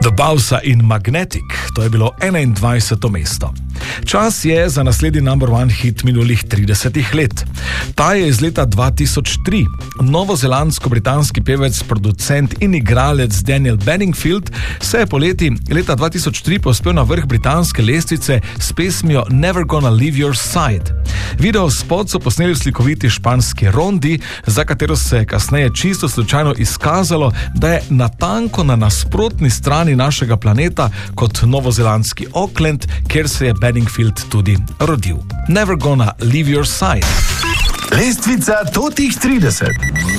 The Bausa in Magnetic, to je bilo 21. mesto. Čas je za naslednji number one hit minulih 30 let. Ta je iz leta 2003. Novozelandsko-britanski pevec, producent in igralec Daniel Bedingfield se je poleti leta 2003 povzpel na vrh britanske lestvice s pesmijo Never Gonna Leave Your Side. Video spot so posneli v slikoviti španski rondi, za katero se je kasneje čisto slučajno izkazalo, da je natanko na nasprotni strani našega planeta kot novozelandski Auckland, kjer se je Bedingfield tudi rodil. Never Gonna Leave Your Side. Lestvica totih 30.